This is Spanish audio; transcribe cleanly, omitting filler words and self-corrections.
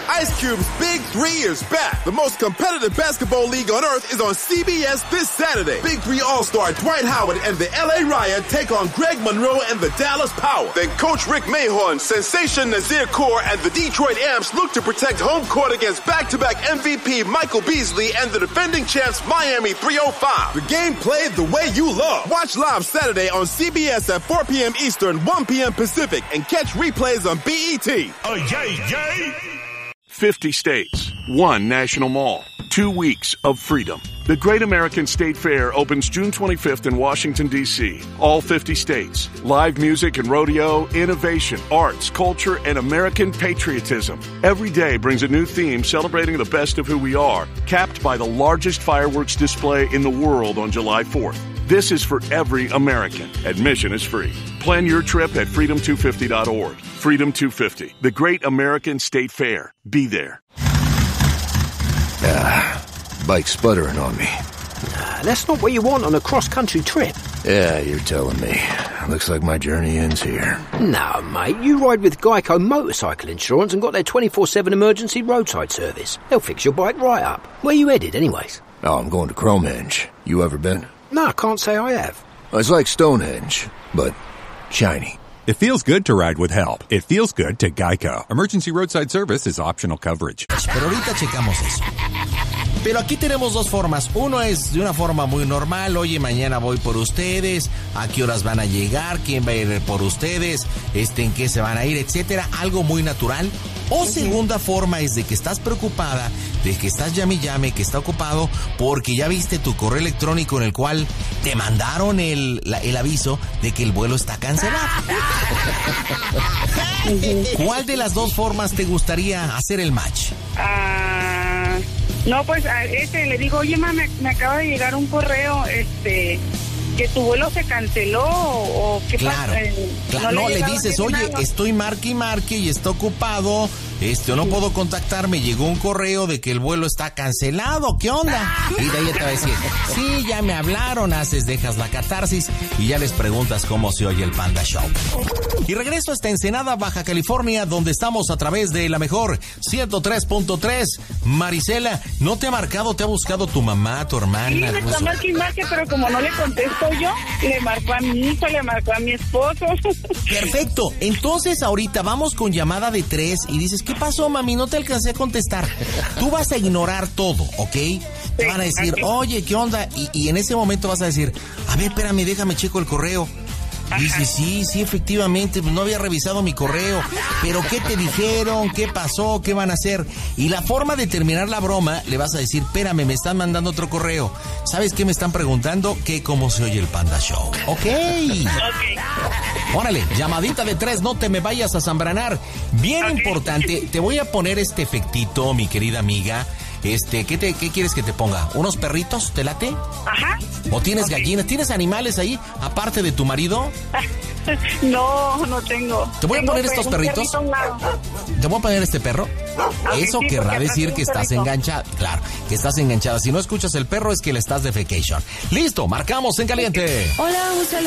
Ice Cube's Big 3 is back. The most competitive basketball league on earth is on CBS this Saturday. Big 3 All-Star Dwight Howard and the LA Riot take on Greg Monroe and the Dallas Power. Then Coach Rick Mahorn, Sensation Nazir Kaur, and the Detroit Amps look to protect home court against back-to-back MVP Michael Beasley and the defending champs Miami 305. The game played the way you love. Watch live Saturday on CBS at 4 p.m. Eastern, 1 p.m. Pacific, and catch replays on BET. Oh, yay! 50 states, 1 national mall, 2 weeks of freedom. The Great American State Fair opens June 25th in Washington, D.C. All 50 states. Live music and rodeo, innovation, arts, culture, and American patriotism. Every day brings a new theme celebrating the best of who we are, capped by the largest fireworks display in the world on July 4th. This is for every American. Admission is free. Plan your trip at freedom250.org. Freedom 250, the Great American State Fair. Be there. Bike's sputtering on me. That's not what you want on a cross-country trip. Yeah, you're telling me. Looks like my journey ends here. No, mate, you ride with Geico Motorcycle Insurance and got their 24/7 emergency roadside service. They'll fix your bike right up. Where you headed, anyways? Oh, I'm going to Cromehenge. You ever been? No, I can't say I have. It's like Stonehenge, but shiny. It feels good to ride with help. It feels good to Geico. Emergency roadside service is optional coverage. Pero ahorita checamos eso. Pero aquí tenemos dos formas. Uno es de una forma muy normal. Oye, mañana voy por ustedes. ¿A qué horas van a llegar? ¿Quién va a ir por ustedes? ¿En qué se van a ir? Etcétera. Algo muy natural. O segunda forma es de que estás preocupada, de que estás llame, que está ocupado, porque ya viste tu correo electrónico en el cual te mandaron el aviso de que el vuelo está cancelado. ¿Cuál de las dos formas te gustaría hacer el match? No, pues a le digo, oye, ma, me acaba de llegar un correo, que tu vuelo se canceló o qué claro, pasa. Claro, no le dices, oye, estoy marque y está ocupado, o no puedo contactarme, llegó un correo de que el vuelo está cancelado, ¿qué onda? Y de ahí te va a decir, sí, ya me hablaron, dejas la catarsis y ya les preguntas cómo se oye el Panda Show. Y regreso hasta Ensenada, Baja California, donde estamos a través de la mejor 103.3. Marisela, ¿no te ha marcado, te ha buscado tu mamá, tu hermana? Sí, me está marque, pero como no le contesto yo, le marcó a mi hijo, le marcó a mi esposo. Perfecto, entonces ahorita vamos con llamada de 3 y dices, ¿qué pasó, mami? No te alcancé a contestar. Tú vas a ignorar todo, ¿ok? Te van a decir, oye, ¿qué onda? Y en ese momento vas a decir, a ver, espérame, déjame checo el correo. Y dice, sí, efectivamente, pues no había revisado mi correo. Pero ¿qué te dijeron? ¿Qué pasó? ¿Qué van a hacer? Y la forma de terminar la broma, le vas a decir, espérame, me están mandando otro correo. ¿Sabes qué me están preguntando? Que cómo se oye el Panda Show. Ok. Órale, llamadita de 3, no te me vayas a zambranar. Bien importante, te voy a poner este efectito, mi querida amiga. ¿Qué quieres que te ponga? ¿Unos perritos? ¿Te late? Ajá. ¿O tienes gallinas? ¿Tienes animales ahí, aparte de tu marido? No tengo. ¿Te voy a poner estos perritos? ¿Te voy a poner este perro? Eso querrá decir que estás enganchada. Claro, que estás enganchada. Si no escuchas el perro es que le estás de vacation. Listo, marcamos en caliente. Hola, un saludo